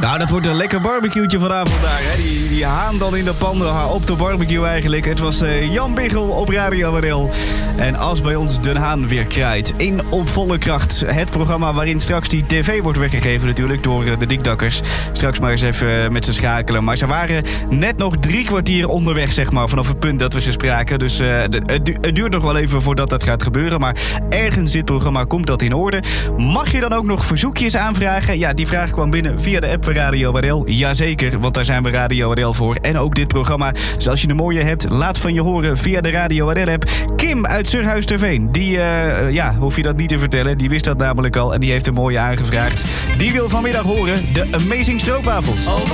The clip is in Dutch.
Nou, dat wordt een lekker barbecue'tje vanavond daar. Hè? Die haan dan in de pan op de barbecue eigenlijk. Het was Jan Biggel op Radio RL. En als bij ons Den Haan weer kraait. In op volle kracht. Het programma waarin straks die tv wordt weggegeven natuurlijk door de dikdakkers. Straks maar eens even met ze schakelen. Maar ze waren net nog 3 kwartier onderweg, zeg maar, vanaf het punt dat we ze spraken. Dus het duurt nog wel even voordat dat gaat gebeuren. Maar ergens dit programma komt dat in orde. Mag je dan ook nog verzoekjes aanvragen? Ja, die vraag kwam binnen via de app van Radio RL. Jazeker, want daar zijn we Radio RL voor. En ook dit programma. Dus als je een mooie hebt, laat van je horen via de Radio RL app. Kim uit Surhuisterveen. Die, hoef je dat niet te vertellen. Die wist dat namelijk al en die heeft een mooie aangevraagd. Die wil vanmiddag horen de Amazing Stroopwafels.